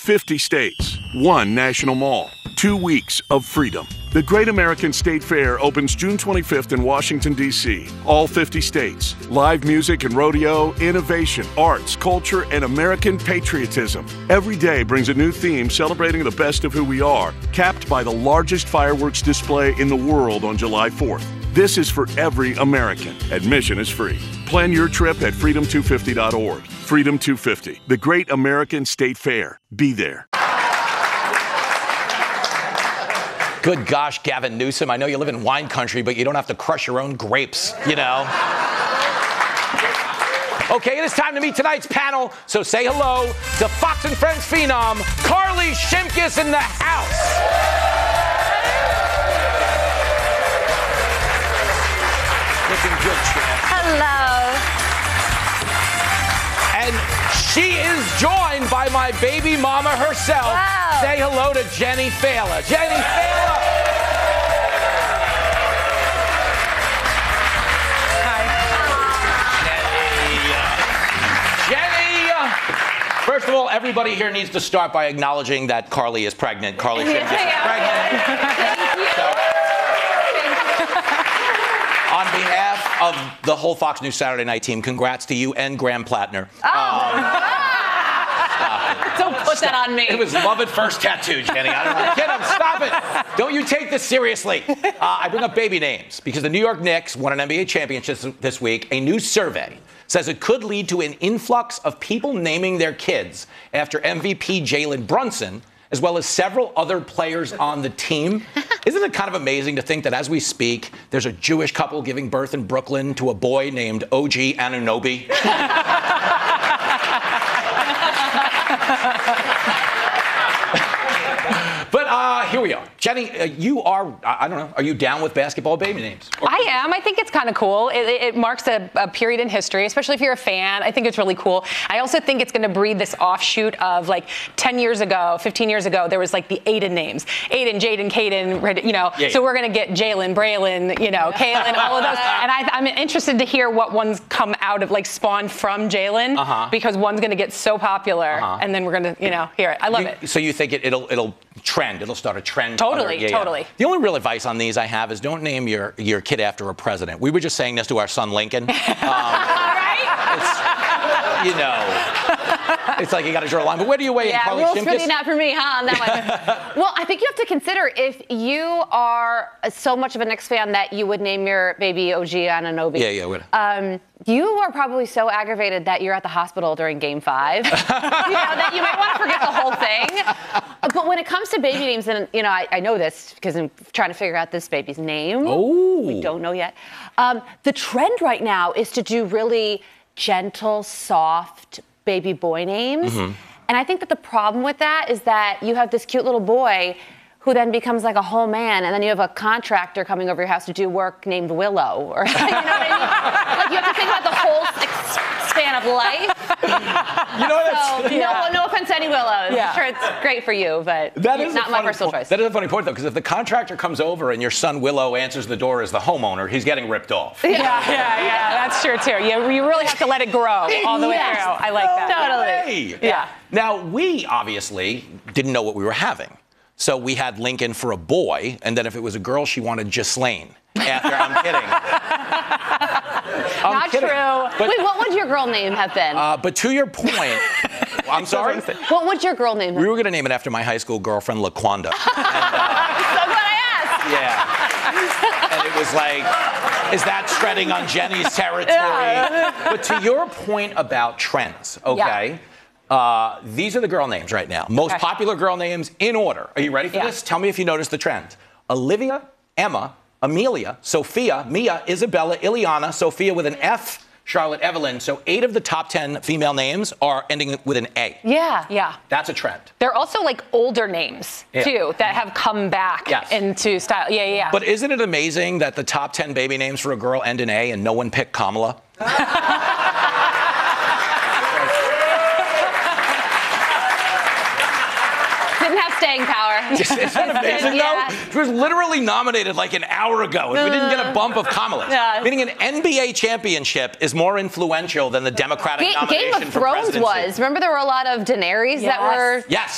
50 states, 1 national mall, 2 weeks of freedom. The Great American State Fair opens June 25th in Washington, D.C. All 50 states. Live music and rodeo, innovation, arts, culture, and American patriotism. Every day brings a new theme celebrating the best of who we are, capped by the largest fireworks display in the world on July 4th. This is for every American. Admission is free. Plan your trip at freedom250.org. Freedom 250, the Great American State Fair. Be there. Good gosh, Gavin Newsom, I know you live in wine country, but you don't have to crush your own grapes, you know? Okay, it is time to meet tonight's panel, so say hello to Fox & Friends phenom, Carly Shimkus in the house. Looking good, champ. Hello. And she is joined by my baby mama herself. Wow. Say hello to Jenny Fela. Jenny Fela. Hi. Jenny. First of all, everybody here needs to start by acknowledging that Carly is pregnant. Carly Shimkus is pregnant. So, on behalf of the whole Fox News Saturday Night team, congrats to you and Graham Plattner. Don't put that on me. It was love at first tattoo, Jenny. I don't know. Get him. Stop it. Don't you take this seriously. I bring up baby names because the New York Knicks won an NBA championship this week. A new survey says it could lead to an influx of people naming their kids after MVP Jalen Brunson, as well as several other players on the team. Isn't it kind of amazing to think that as we speak, there's a Jewish couple giving birth in Brooklyn to a boy named OG Anunoby? But here we are. Jenny, you are, I don't know, are you down with basketball baby names? I am. I think it's kind of cool. It marks a period in history, especially if you're a fan. I think it's really cool. I also think it's going to breed this offshoot of like 10 years ago, 15 years ago, there was like the Aiden names. Aiden, Jaden, Caden, you know. Yeah. So we're going to get Jalen, Braylon, you know, Kaylin, all of those. And I'm interested to hear what ones come out of, like, spawn from Jalen, because one's going to get so popular, and then we're going to, you know, hear it. I love it. So you think it'll trend? It'll start a trend? Totally, totally. The only real advice on these I have is don't name your kid after a president. We were just saying this to our son Lincoln. Right? You know, it's like you got to draw a line. But where do you weigh in, Carly rules Shimkus? really not for me, huh? On that one. Well, I think you have to consider if you are so much of a Knicks fan that you would name your baby OG Anunoby. Yeah. You are probably so aggravated that you're at the hospital during Game 5. You know, that you might want to forget the whole thing. But when it comes to baby names, and you know, I know this because I'm trying to figure out this baby's name. Oh. We don't know yet. The trend right now is to do really gentle, soft baby boy names. And I think that the problem with that is that you have this cute little boy who then becomes like a whole man, and then you have a contractor coming over your house to do work named Willow, or you know what I mean? Like, you have to think about the whole span of life. You know, So, no offense to any Willows. Yeah. I'm sure it's great for you, but that is not my personal choice. That is a funny point, though, because if the contractor comes over and your son Willow answers the door as the homeowner, he's getting ripped off. Yeah, that's true, too. You really have to let it grow all the way through. I like that. Totally. Yeah. Now, we obviously didn't know what we were having. So we had Lincoln for a boy, and then if it was a girl, she wanted Ghislaine. I'm kidding. Not kidding. true. But, Wait, what would your girl name have been? but to your point, I'm sorry? What would your girl name have We been? were going to name it after my high school girlfriend, LaQuanda. So glad I asked. Yeah. And it was like, is that treading on Jenny's territory? But to your point about trends, okay? These are the girl names right now. Most popular girl names in order. Are you ready for this? Tell me if you notice the trend. Olivia, Emma, Amelia, Sophia, Mia, Isabella, Ileana, Sophia with an F, Charlotte, Evelyn. So 8 of the top 10 female names are ending with an A. Yeah. That's a trend. They're also like older names, too, that have come back into style. Yeah. But isn't it amazing that the top 10 baby names for a girl end in A and no one picked Kamala? Didn't have staying power. Isn't that amazing, though? She was literally nominated like an hour ago, and we didn't get a bump of Kamala. Meaning an NBA championship is more influential than the Democratic nomination Game of for Thrones presidency. was. Remember there were a lot of Daenerys that were... Yes.